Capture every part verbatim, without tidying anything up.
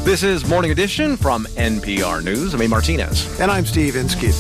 This is Morning Edition from N P R News. I'm A. Martinez. And I'm Steve Inskeep.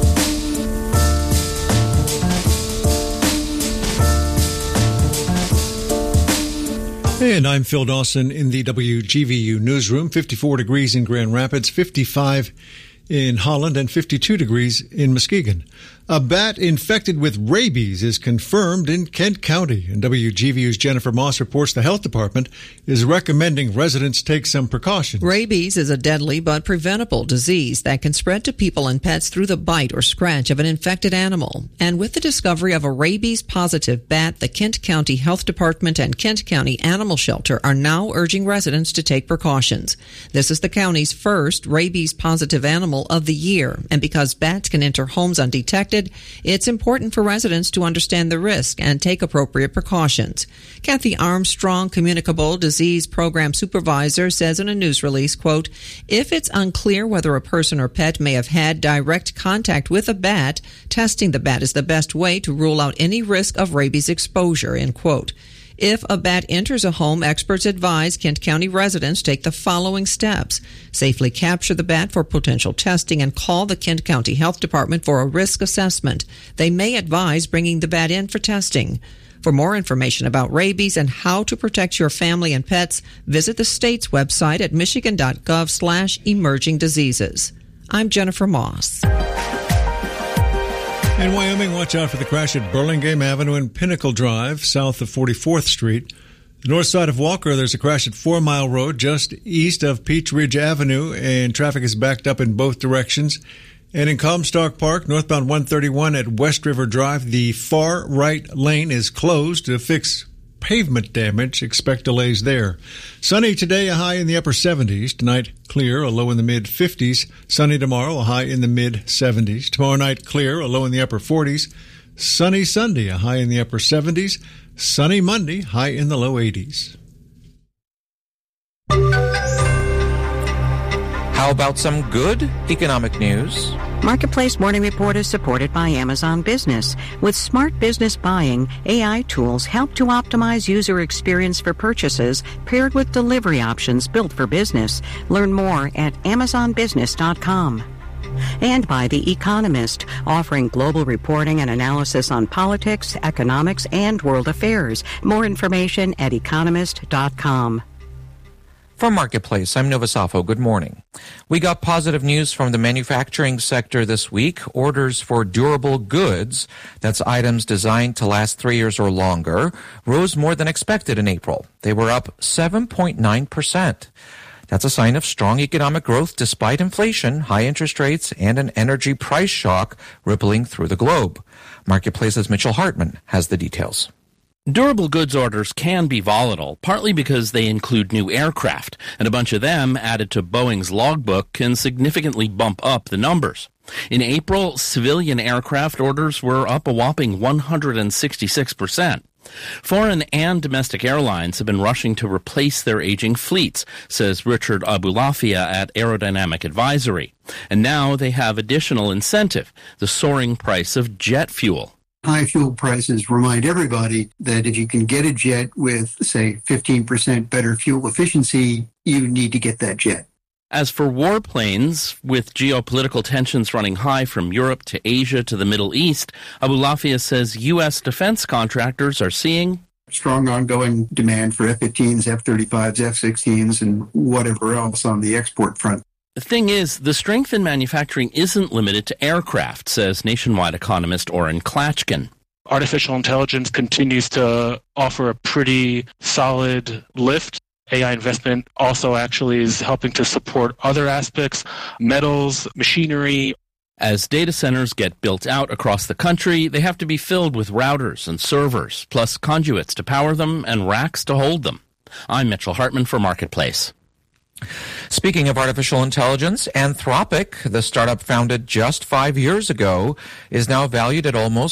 And I'm Phil Dawson in the W G V U newsroom. fifty-four degrees in Grand Rapids, fifty-five in Holland, and fifty-two degrees in Muskegon. A bat infected with rabies is confirmed in Kent County. And W G V U's Jennifer Moss reports the health department is recommending residents take some precautions. Rabies is a deadly but preventable disease that can spread to people and pets through the bite or scratch of an infected animal. And with the discovery of a rabies-positive bat, the Kent County Health Department and Kent County Animal Shelter are now urging residents to take precautions. This is the county's first rabies-positive animal of the year, and because bats can enter homes undetected, it's important for residents to understand the risk and take appropriate precautions. Kathy Armstrong, Communicable Disease Program Supervisor, says in a news release, quote, if it's unclear whether a person or pet may have had direct contact with a bat, testing the bat is the best way to rule out any risk of rabies exposure, end quote. If a bat enters a home, experts advise Kent County residents take the following steps. Safely capture the bat for potential testing and call the Kent County Health Department for a risk assessment. They may advise bringing the bat in for testing. For more information about rabies and how to protect your family and pets, visit the state's website at michigan.gov slash emerging diseases. I'm Jennifer Moss. In Wyoming, watch out for the crash at Burlingame Avenue and Pinnacle Drive, south of forty-fourth Street. The north side of Walker, there's a crash at Four Mile Road, just east of Peach Ridge Avenue, and traffic is backed up in both directions. And in Comstock Park, northbound one thirty-one at West River Drive, the far right lane is closed to fix pavement damage. Expect delays there. Sunny today, a high in the upper seventies. Tonight, clear, a low in the mid-fifties. Sunny tomorrow, a high in the mid-seventies. Tomorrow night, clear, a low in the upper forties. Sunny Sunday, a high in the upper seventies. Sunny Monday, high in the low eighties. How about some good economic news? Marketplace Morning Report is supported by Amazon Business. With smart business buying, A I tools help to optimize user experience for purchases paired with delivery options built for business. Learn more at amazon business dot com. And by The Economist, offering global reporting and analysis on politics, economics, and world affairs. More information at economist dot com. From Marketplace, I'm Nova Safo. Good morning. We got positive news from the manufacturing sector this week. Orders for durable goods, that's items designed to last three years or longer, rose more than expected in April. They were up seven point nine percent. That's a sign of strong economic growth despite inflation, high interest rates, and an energy price shock rippling through the globe. Marketplace's Mitchell Hartman has the details. Durable goods orders can be volatile, partly because they include new aircraft, and a bunch of them added to Boeing's logbook can significantly bump up the numbers. In April, civilian aircraft orders were up a whopping one hundred sixty-six percent. Foreign and domestic airlines have been rushing to replace their aging fleets, says Richard Abulafia at Aerodynamic Advisory. And now they have additional incentive, the soaring price of jet fuel. High fuel prices remind everybody that if you can get a jet with, say, fifteen percent better fuel efficiency, you need to get that jet. As for warplanes, with geopolitical tensions running high from Europe to Asia to the Middle East, Abulafia says U S defense contractors are seeing strong ongoing demand for F fifteens, F thirty-fives, F sixteens, and whatever else on the export front. The thing is, the strength in manufacturing isn't limited to aircraft, says Nationwide economist Oren Klatchkin. Artificial intelligence continues to offer a pretty solid lift. A I investment also actually is helping to support other aspects, metals, machinery. As data centers get built out across the country, they have to be filled with routers and servers, plus conduits to power them and racks to hold them. I'm Mitchell Hartman for Marketplace. Speaking of artificial intelligence, Anthropic, the startup founded just five years ago, is now valued at almost